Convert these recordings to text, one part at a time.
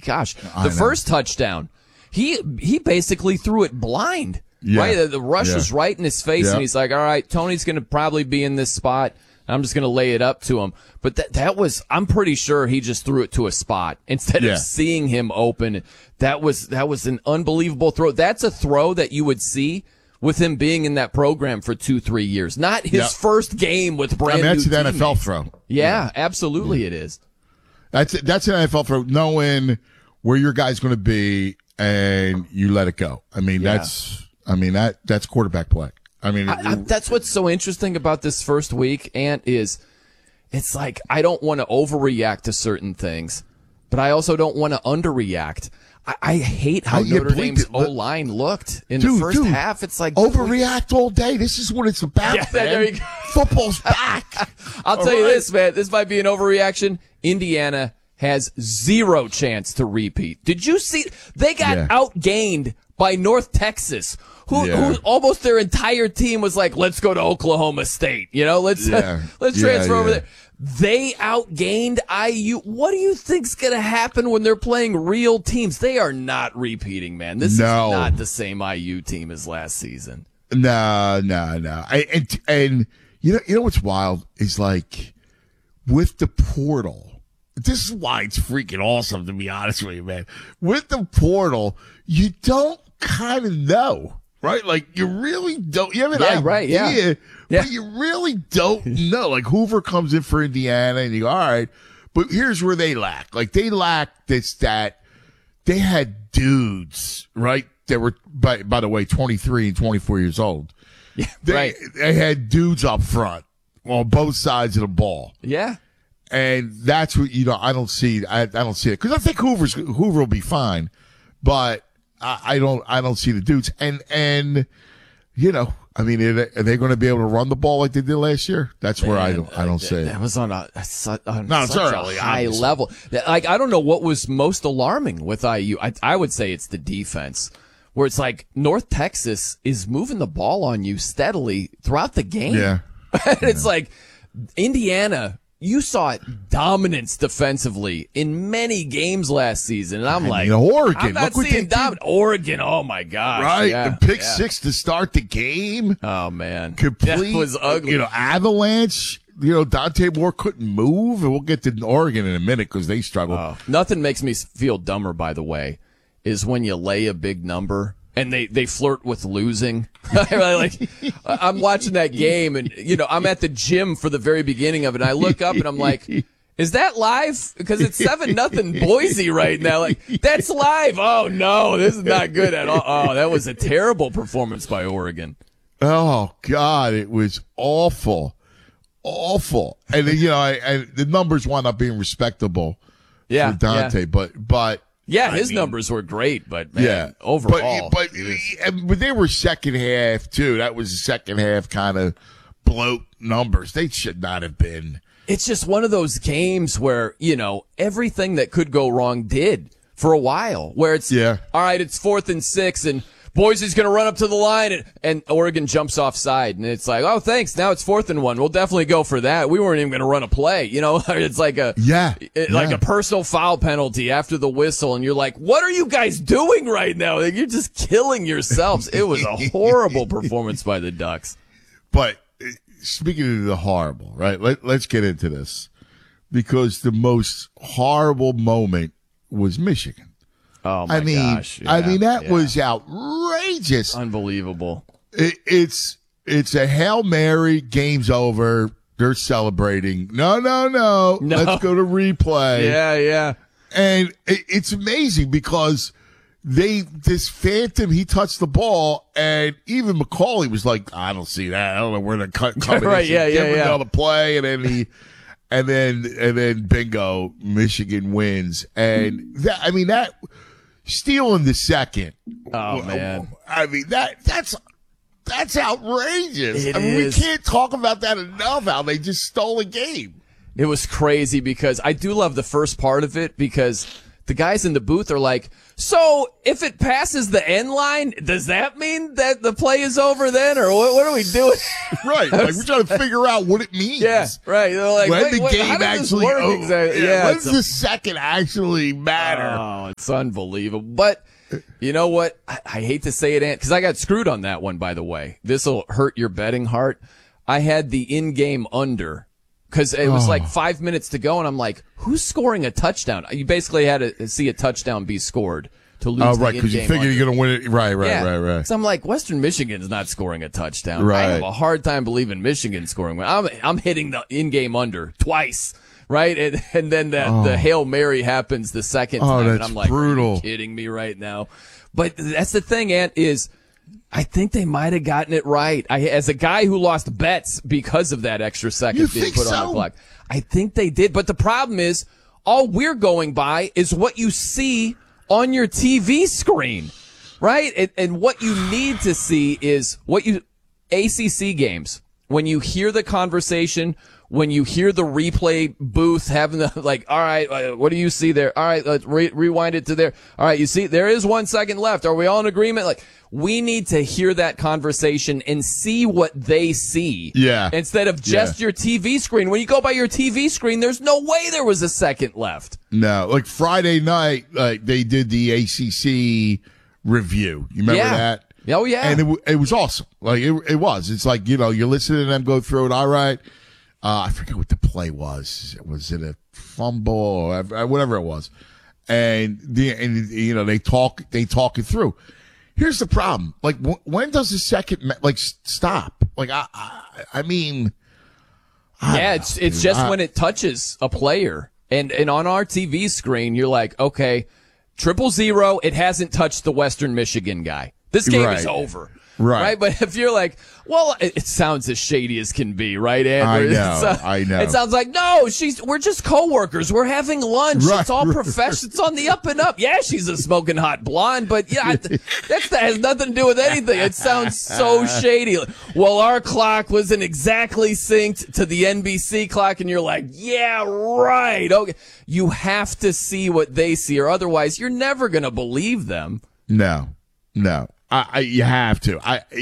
gosh, the first touchdown, he basically threw it blind. Yeah. Right, the rush was right in his face, and he's like, "All right, Tony's going to probably be in this spot. I'm just going to lay it up to him." But that was, I'm pretty sure he just threw it to a spot instead of seeing him open. That was an unbelievable throw. That's a throw that you would see with him being in that program for 2-3 years, not his first game with brand new that's an teammates. NFL throw. Yeah, absolutely, it is. That's an NFL throw, knowing where your guy's going to be, and you let it go. I mean, that's quarterback play. I mean, that's what's so interesting about this first week, Ant, is it's like I don't want to overreact to certain things, but I also don't want to underreact. I hate how Notre Dame's O-line looked in the first half. It's like overreact all day. This is what it's about, man. There you go. Football's back. I'll tell you this, man. This might be an overreaction. Indiana has zero chance to repeat. Did you see? They got outgained by North Texas, who almost their entire team was like, let's go to Oklahoma State. You know, let's transfer over there. They outgained IU. What do you think's going to happen when they're playing real teams? They are not repeating, man. This is not the same IU team as last season. No. And you know what's wild is, like, with the portal, this is why it's freaking awesome, to be honest with you, man. With the portal, you don't kind of know, right? Like, you really don't. You have an idea, but you really don't know. Like, Hoover comes in for Indiana, and you go, all right, but here's where they lack. Like, they lack that they had dudes, right? That were, by the way, 23 and 24 years old. Yeah, They had dudes up front on both sides of the ball. Yeah. And that's what, I don't see. I don't see it, because I think Hoover will be fine, but I don't see the dudes. And I mean, are they going to be able to run the ball like they did last year? That's where I don't see it. That was on such a high level. Like, I don't know what was most alarming with IU. I would say it's the defense, where it's like North Texas is moving the ball on you steadily throughout the game. Yeah. It's like Indiana. You saw dominance defensively in many games last season, and I'm like, Oregon. I'm not seeing dominance. Oregon, oh my gosh. Right, the pick six to start the game. Oh, man. Complete. That was ugly. Avalanche. Dante Moore couldn't move, and we'll get to Oregon in a minute because they struggled. Oh, nothing makes me feel dumber, by the way, is when you lay a big number and they flirt with losing. Like, I'm watching that game, and I'm at the gym for the very beginning of it, and I look up and I'm like, is that live? Because it's 7-0 Boise right now. Like, that's live. Oh no, this is not good at all. Oh, that was a terrible performance by Oregon. Oh God, it was awful. And then, the numbers wound up being respectable for Dante, but. Yeah, his numbers were great, but man, overall. But they were second half, too. That was the second half kind of bloat numbers. They should not have been. It's just one of those games where, everything that could go wrong did for a while. Where it's, all right, it's 4th and 6, and Boise's going to run up to the line, and Oregon jumps offside. And it's like, oh, thanks. Now it's 4th and 1. We'll definitely go for that. We weren't even going to run a play. It's like a personal foul penalty after the whistle. And you're like, what are you guys doing right now? Like, you're just killing yourselves. It was a horrible performance by the Ducks. But speaking of the horrible, right? Let's get into this, because the most horrible moment was Michigan. Oh my gosh! That was outrageous, unbelievable. It's a Hail Mary. Game's over. They're celebrating. No. Let's go to replay. Yeah. And it's amazing because this Phantom, he touched the ball, and even McCauley was like, I don't see that. I don't know where they're coming. Right? Yeah. The play, and then and then bingo, Michigan wins, and that. Stealing the second. Oh man! That's outrageous. We can't talk about that enough. How they just stole a game. It was crazy because I do love the first part of it, because the guys in the booth are like, so if it passes the end line, does that mean that the play is over then, or what are we doing? Right, like we're trying to figure out what it means. Yeah, right. They're like, when the game actually exactly? when does the second actually matter? Oh, it's unbelievable. But you know what? I hate to say it, Ant, because I got screwed on that one, by the way. This will hurt your betting heart. I had the in-game under. Because it was like 5 minutes to go, and I'm like, who's scoring a touchdown? You basically had to see a touchdown be scored to lose the in-game. Oh, right, because you figure you're going to win it. Right. So I'm like, Western Michigan's not scoring a touchdown. Right. I have a hard time believing Michigan scoring. I'm hitting the in-game under twice, right? And then the Hail Mary happens the second time, and I'm like, brutal. Are you kidding me right now? But that's the thing, Ant, is I think they might have gotten it right. As a guy who lost bets because of that extra second being put on the clock, I think they did. But the problem is, all we're going by is what you see on your TV screen, right? And what you need to see is ACC games. When you hear the conversation, when you hear the replay booth having the, like, all right, what do you see there? All right, let's rewind it to there. All right, you see, there is 1 second left. Are we all in agreement? Like, we need to hear that conversation and see what they see. Yeah. Instead of just your TV screen. When you go by your TV screen, there's no way there was a second left. No, like Friday night, they did the ACC review. You remember that? Oh, yeah. And it was awesome. Like, it was. It's like, you're listening to them go through it. All right. I forget what the play was. Was it a fumble or whatever it was? And they talk it through. Here's the problem. Like, when does the second, stop? Like, I mean. It's just when it touches a player. And on our TV screen, you're like, okay, 000, it hasn't touched the Western Michigan guy. This game is over. Right. But if you're like, well, it sounds as shady as can be, right, Andrew? I know. It sounds like, no, we're just coworkers. We're having lunch. Right, it's all professional. It's on the up and up. Yeah, she's a smoking hot blonde, but yeah, that has nothing to do with anything. It sounds so shady. Well, our clock wasn't exactly synced to the NBC clock, and you're like, yeah, right. Okay. You have to see what they see, or otherwise you're never going to believe them. No. You have to.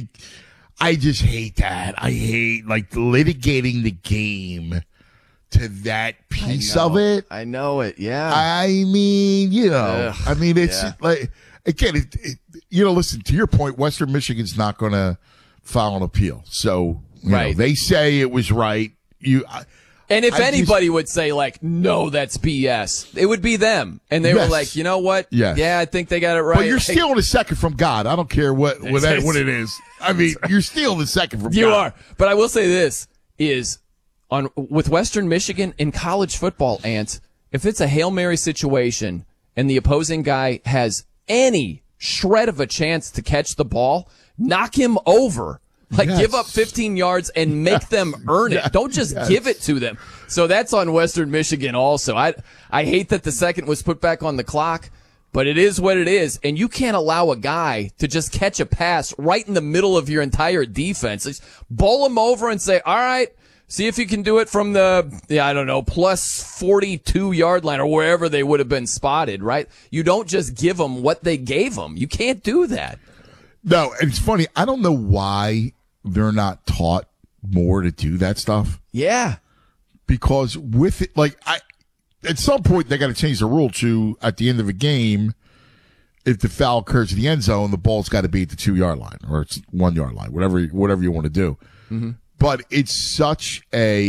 I just hate that. I hate litigating the game to that piece of it. I know it. Yeah. I mean, it's like, again, listen, to your point, Western Michigan's not going to file an appeal. So, they say it was right. And if anybody would say, no, that's BS, it would be them. And they were like, you know what? Yes. Yeah, I think they got it right. But you're stealing a second from God. I don't care what it is. I mean, you're stealing a second from God. You are. But I will say this is with Western Michigan in college football, Ant, if it's a Hail Mary situation and the opposing guy has any shred of a chance to catch the ball, knock him over. Give up 15 yards and make them earn it. Don't just give it to them. So that's on Western Michigan also. I hate that the second was put back on the clock, but it is what it is. And you can't allow a guy to just catch a pass right in the middle of your entire defense. Just bowl him over and say, all right, see if you can do it from the, plus 42 yard line or wherever they would have been spotted, right? You don't just give them what they gave them. You can't do that. No, and it's funny. I don't know why they're not taught more to do that stuff. Yeah. Because with it, at some point they got to change the rule to, at the end of a game, if the foul occurs in the end zone, the ball's got to be at the 2 yard line or it's 1 yard line, whatever you want to do. Mm-hmm. But it's such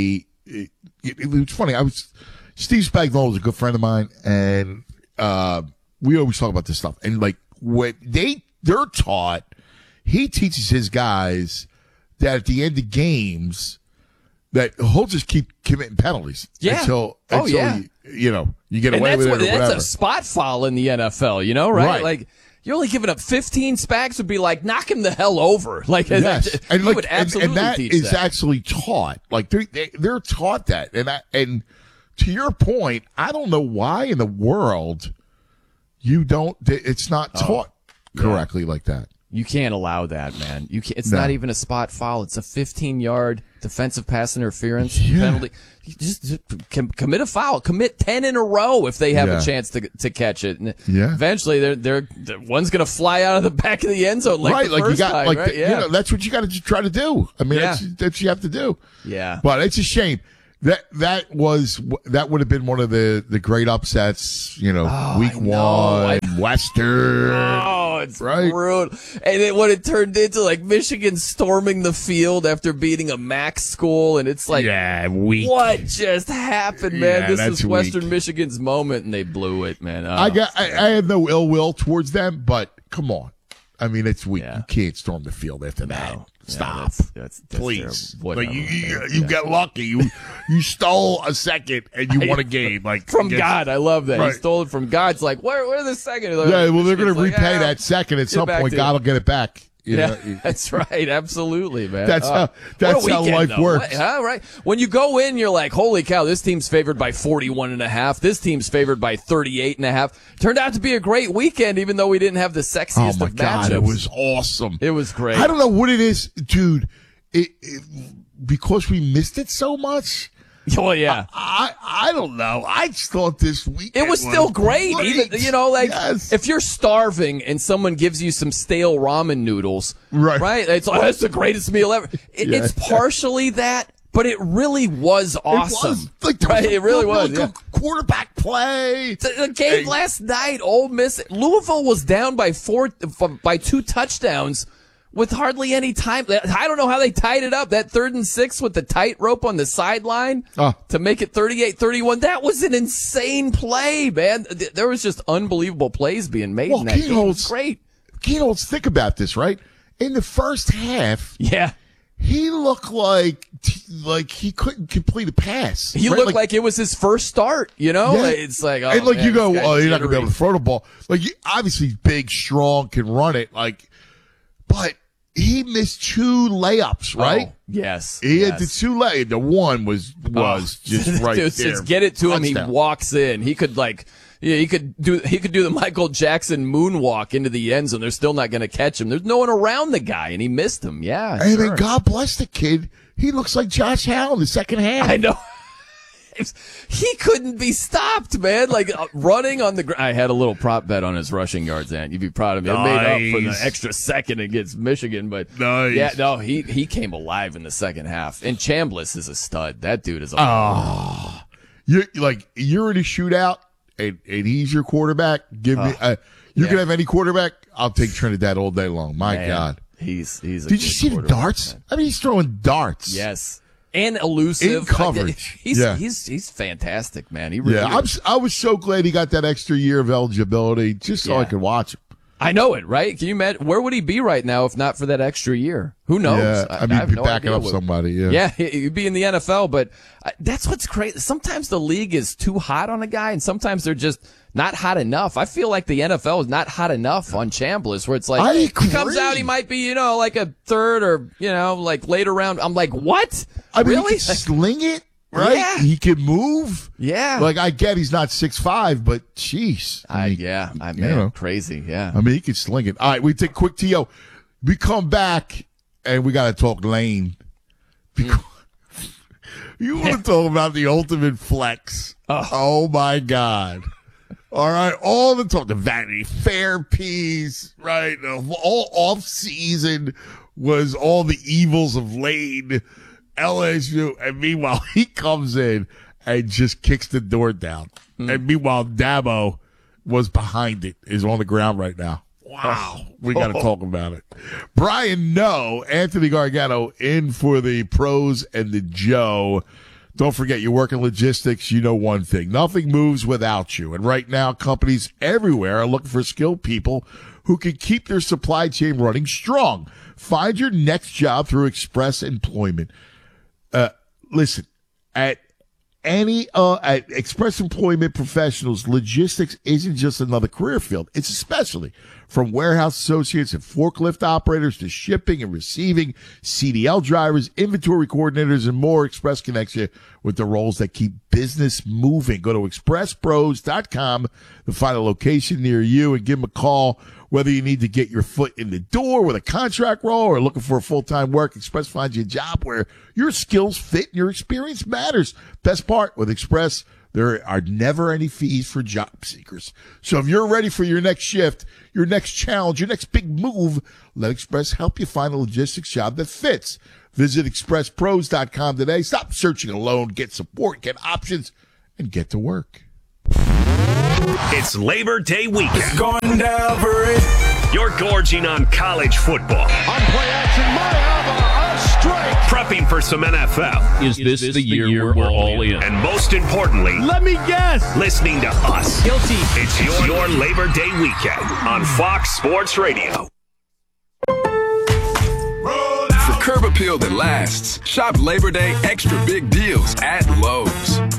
it's funny. Steve Spagnuolo is a good friend of mine, and we always talk about this stuff. And when they're taught, he teaches his guys that at the end of games, that he'll just keep committing penalties until you get away with it or whatever. That's a spot foul in the NFL, right? You're only giving up 15 Spags would be like, knock him the hell over. Yes. And would absolutely and that teach is that. actually taught. They're taught that. And to your point, I don't know why in the world it's not taught correctly like that. You can't allow that, man. It's not even a spot foul. It's a 15-yard defensive pass interference penalty. You just commit a foul. Commit 10 in a row if they have a chance to catch it. And eventually, they're one's going to fly out of the back of the end zone like the first time. Right? You know, that's what you got to try to do. I mean, that's what you have to do. Yeah. But it's a shame. That would have been one of the great upsets, you know, week one, Western. Oh, it's brutal. And then what it turned into, like Michigan storming the field after beating a MAC school, and it's like, what just happened, man? This is Western Michigan's moment, and they blew it, man. Oh, I have no ill will towards them, but come on. I mean, it's weak. You can't storm the field after that. Stop. That's please. Like you got lucky. You stole a second and you won a game. Like from God. I love that. He stole it from God. It's like, where the second? Like, well, they're going to repay that second at some point. God will get it back. You know? That's right. Absolutely, man. That's how life works. Right. When you go in, you're like, holy cow, this team's favored by 41.5. This team's favored by 38.5. Turned out to be a great weekend, even though we didn't have the sexiest of matchups. God, it was awesome. It was great. I don't know what it is, dude. Because we missed it so much. Oh yeah, I don't know. I just thought this week it was still great. Even if you're starving and someone gives you some stale ramen noodles, right? It's like that's the greatest meal ever. It's partially that, but it really was awesome. It really was. Quarterback play. The game last night, Ole Miss, Louisville was down by 2 touchdowns. With hardly any time. I don't know how they tied it up. That 3rd and 6 with the tightrope on the sideline to make it 38-31. That was an insane play, man. There was just unbelievable plays being made in that game. It was great. Keynotes, think about this, right? In the first half, he looked like he couldn't complete a pass. He looked like it was his first start, you know? Yeah. It's like, and man, you go, you're not going to be able to throw the ball. Like, obviously big, strong, can run it, but he missed 2 layups, right? Oh, yes. He had the 2 layups. The one was just right there. Just get it to him. He walks in. He could he could do the Michael Jackson moonwalk into the end zone. They're still not going to catch him. There's no one around the guy, and he missed him. Yeah. And then God bless the kid. He looks like Josh Allen in the second half. I know. He couldn't be stopped, man. Like running on the ground. I had a little prop bet on his rushing yards, and you'd be proud of me. I made up for the extra second against Michigan, but he came alive in the second half. And Chambliss is a stud. That dude is a you're in a shootout, and he's your quarterback. Give me you can have any quarterback. I'll take Trinidad all day long. My God, he's. Did you see the darts? Man. I mean, he's throwing darts. Yes. And elusive in coverage. He's fantastic, man. He really is. I was so glad he got that extra year of eligibility just so I could watch him. I know it, right? Can you imagine? Where would he be right now if not for that extra year? Who knows? Yeah, I mean, he'd be backing up somebody. Yeah, he'd be in the NFL. But that's what's crazy. Sometimes the league is too hot on a guy, and sometimes they're just not hot enough. I feel like the NFL is not hot enough on Chambliss, where it's like he comes out, he might be, like a 3rd or like later round. I'm like, what? I mean, really? He can sling it, right? Yeah. He can move. Yeah. Like I get he's not 6'5", but jeez. Crazy. Yeah. I mean, he can sling it. All right, we take a quick TO. We come back and we got to talk Lane. You want to talk about the ultimate flex? Oh my God. All right, all the talk, the Vanity Fair piece, right? All off season was all the evils of Lane, LSU, and meanwhile he comes in and just kicks the door down. And meanwhile Dabo was behind it, is on the ground right now. Wow, we got to talk about it. Brian, Anthony Gargano in for the pros and the Joe. Don't forget, you work in logistics, you know one thing. Nothing moves without you. And right now, companies everywhere are looking for skilled people who can keep their supply chain running strong. Find your next job through Express Employment. Listen, at Express Employment Professionals, logistics isn't just another career field. It's a specialty. From warehouse associates and forklift operators to shipping and receiving, CDL drivers, inventory coordinators, and more, Express connects you with the roles that keep business moving. Go to expresspros.com to find a location near you and give them a call. Whether you need to get your foot in the door with a contract role or looking for a full-time work, Express finds you a job where your skills fit and your experience matters. Best part, with Express, there are never any fees for job seekers. So if you're ready for your next shift, your next challenge, your next big move, let Express help you find a logistics job that fits. Visit expresspros.com today. Stop searching alone. Get support, get options, and get to work. It's Labor Day weekend. It's going down for it. You're gorging on college football. On play action, Mayava, a strike. Prepping for some NFL. Is this the year we're all in? And most importantly, Let me guess. listening to us. Guilty. It's your Labor Day weekend on Fox Sports Radio. For curb appeal that lasts, shop Labor Day extra big deals at Lowe's.